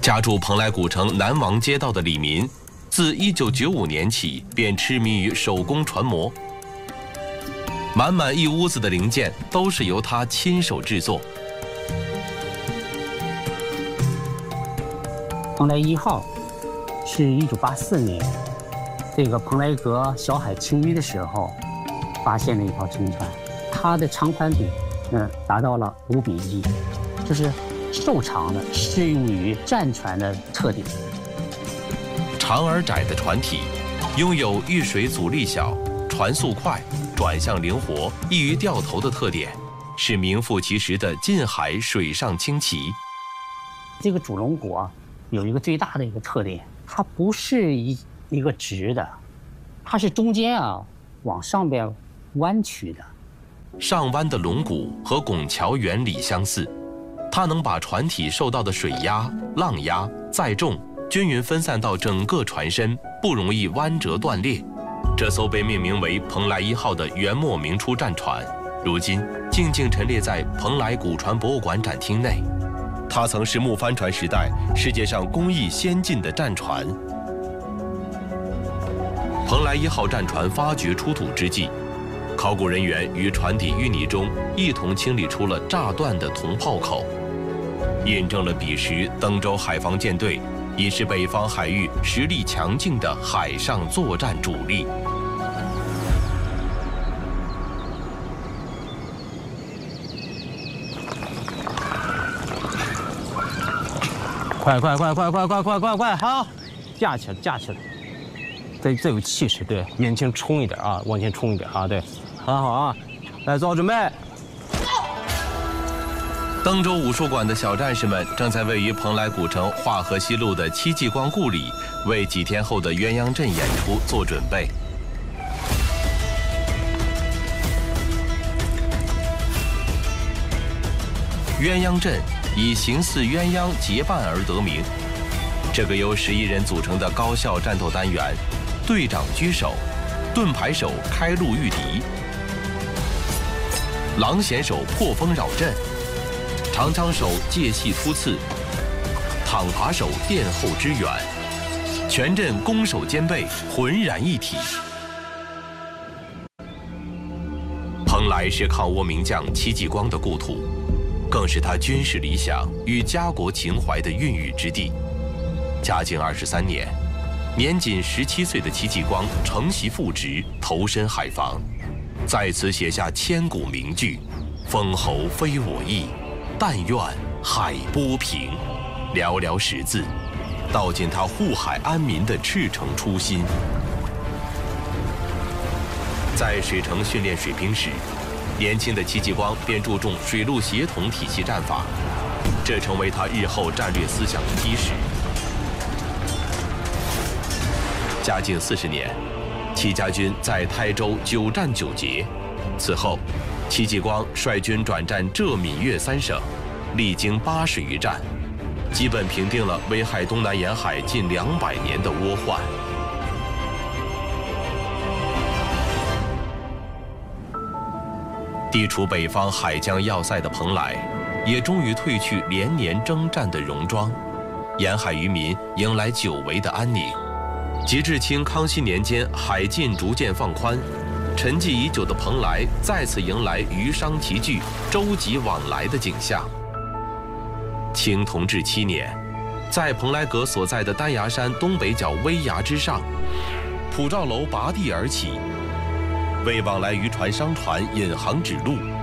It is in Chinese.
家住蓬莱古城南王街道的李民，自1995年起便痴迷于手工船模，满满一屋子的零件都是由他亲手制作。 蓬莱1号是1984年，这个蓬莱阁小海清淤的时候，发现了一条沉船，它的长宽比达到了5:1，就是瘦长的，适用于战船的特点。 长而窄的船体，拥有遇水阻力小、船速快、转向灵活、易于掉头的特点，是名副其实的近海水上轻骑。 这个主龙骨有一个最大的一个特点，它不是一个直的，它是中间往上边弯曲的。 上弯的龙骨和拱桥原理相似，它能把船体受到的水压、浪压、载重均匀分散到整个船身，不容易弯折断裂。这艘被命名为蓬莱1号的元末明初战船，如今静静陈列在蓬莱古船博物馆展厅内。它曾是木帆船时代世界上工艺先进的战船。蓬莱1号战船发掘出土之际，考古人员于船底淤泥中一同清理出了炸断的铜炮口，印证了彼时登州海防舰队已是北方海域实力强劲的海上作战主力。 快！好，架起来，这有气势，对，眼前冲一点往前冲一点对，好来做好准备。 登州武术馆的小战士们正在位于蓬莱古城化河西路的戚继光故里，为几天后的鸳鸯阵演出做准备。鸳鸯阵以形似鸳鸯结伴而得名。这个由11人组成的高效战斗单元，队长居首，盾牌手开路御敌，狼衔手破风扰阵，长枪手借隙突刺，躺耙手殿后支援，全阵攻守兼备，浑然一体。蓬莱是抗倭名将戚继光的故土，更是他军事理想与家国情怀的孕育之地。嘉靖23年，年仅17岁的戚继光承袭父职，投身海防，在此写下千古名句：“封侯非我意，但愿海波平。”寥寥10字，道尽他护海安民的赤诚初心。在水城训练水兵时，年轻的戚继光便注重水陆协同体系战法，这成为他日后战略思想的基石。嘉靖40年，戚家军在台州9战9捷。此后，戚继光率军转战浙闽粤3省，历经80余战，基本平定了危害东南沿海近200年的倭患。地处北方海疆要塞的蓬莱，也终于褪去连年征战的戎装，沿海渔民迎来久违的安宁。及至清康熙年间，海禁逐渐放宽，沉寂已久的蓬莱再次迎来渔商齐聚、舟楫往来的景象。清同治7年，在蓬莱阁所在的丹崖山东北角危崖之上，普照楼拔地而起，为往来渔船商船引航指路，